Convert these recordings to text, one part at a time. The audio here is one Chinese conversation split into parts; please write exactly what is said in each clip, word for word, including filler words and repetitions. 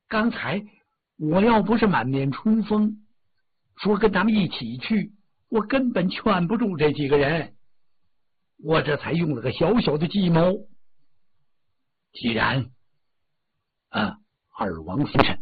刚才我要不是满面春风，说跟咱们一起去，我根本劝不住这几个人，我这才用了个小小的计谋。既然啊，二王夫人，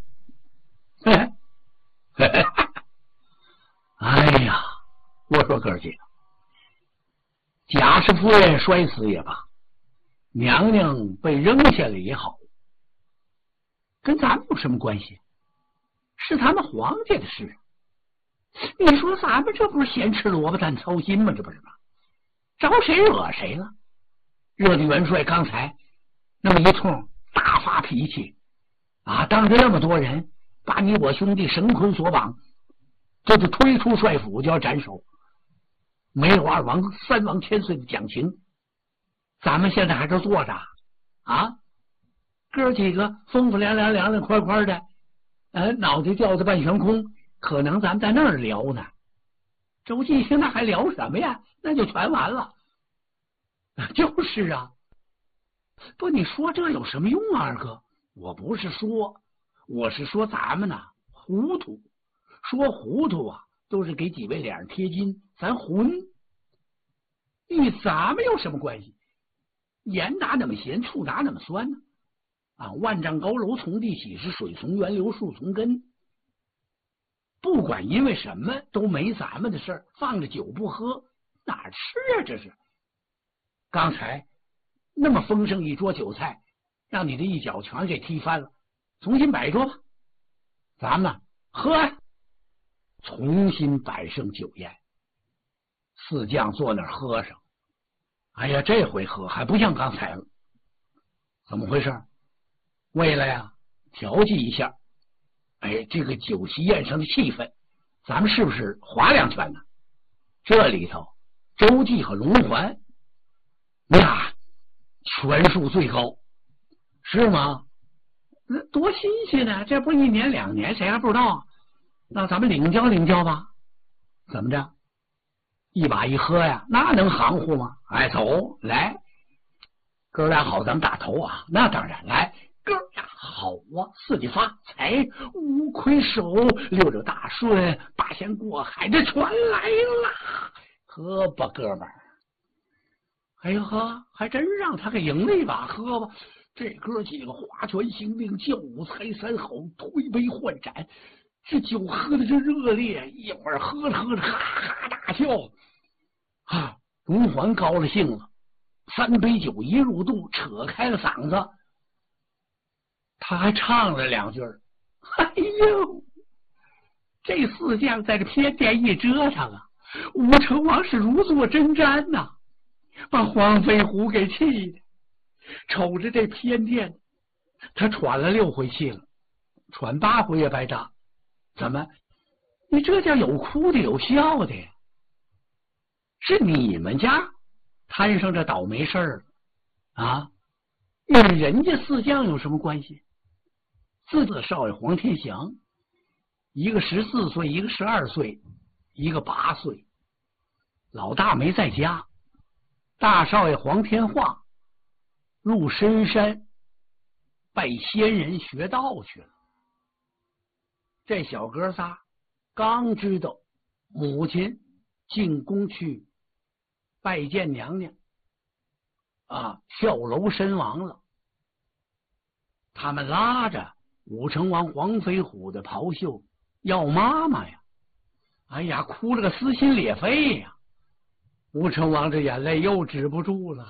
哎呀，我说哥儿几个，贾氏夫人摔死也罢，娘娘被扔下来也好，跟咱们有什么关系？是咱们皇家的事。你说咱们这不是咸吃萝卜淡操心吗？这不是吗？招谁惹谁了？热地元帅刚才那么一通大发脾气啊，当着那么多人把你我兄弟绳捆索绑，这就推出帅府就要斩首，没有二王三王千岁的讲情，咱们现在还这坐着啊，哥几个风风凉凉凉凉快快的，呃，脑袋掉在半悬空，可能咱们在那儿聊呢。周继兴那还聊什么呀？那就全完了。就是啊，不，你说这有什么用啊，二哥？我不是说，我是说咱们呢糊涂，说糊涂啊，都是给几位脸上贴金，咱混，与咱们有什么关系？盐打那么咸，醋打那么酸呢？啊，万丈高楼从地起，是水从源流，树从根。不管因为什么，都没咱们的事儿。放着酒不喝，哪吃啊？这是。刚才那么丰盛一桌酒菜，让你的一脚全给踢翻了，重新摆桌吧。咱们呢，喝啊，重新摆上酒宴。四将坐那儿喝上。哎呀，这回喝还不像刚才了。怎么回事？为了呀调剂一下，哎，这个酒席宴上的气氛，咱们是不是划两拳呢？这里头周记和龙环那权术最高，是吗？那多新鲜呢！这不一年两年，谁还不知道？那咱们领教领教吧。怎么着？一把一喝呀，那能含糊吗？哎，走来，哥俩好，咱们打头啊！那当然，来，哥俩好啊！四季发财，五魁首，六六大顺，八仙过海，这全来了！喝吧，哥们儿！哎呀呵，还真让他给赢了一把，喝吧！这哥几个划拳行令，叫五财三好，推杯换盏，这酒喝的这热烈，一会儿喝着喝着哈哈大笑啊！龙环高了兴了，三杯酒一入肚，扯开了嗓子，他还唱了两句儿。哎呦，这四将在这偏殿一折腾啊，武成王是如坐针毡呐、啊，把黄飞虎给气的。瞅着这偏殿，他喘了六回气了，喘八回也白搭。怎么？你这叫有哭的有笑的呀？是你们家摊上这倒霉事儿啊？与人家四将有什么关系？四子少爷黄天祥，一个十四岁，一个十二岁，一个八岁，老大没在家。大少爷黄天化入深山拜仙人学道去了。这小哥仨刚知道母亲进宫去拜见娘娘啊，跳楼身亡了，他们拉着武成王黄飞虎的袍袖要妈妈呀！哎呀，哭了个撕心裂肺呀！武成王这眼泪又止不住了，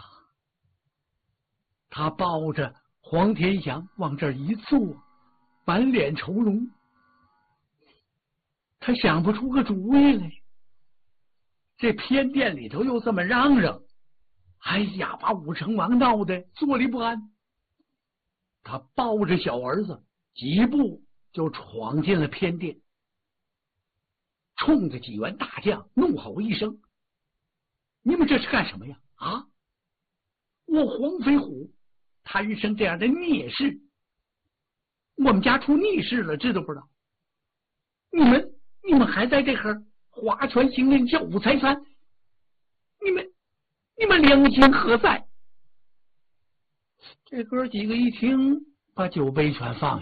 他抱着黄天祥往这儿一坐，满脸愁容，他想不出个主意来。这偏殿里头又这么嚷嚷，哎呀，把武成王闹得坐立不安。他抱着小儿子几步就闯进了偏殿，冲着几员大将怒吼一声：你们这是干什么呀？啊！我黄飞虎摊生这样的孽事，我们家出逆事了，知道不知道？你们你们还在这儿划拳行令，叫五财三，你们你们良心何在？这哥几个一听，把酒杯全放下。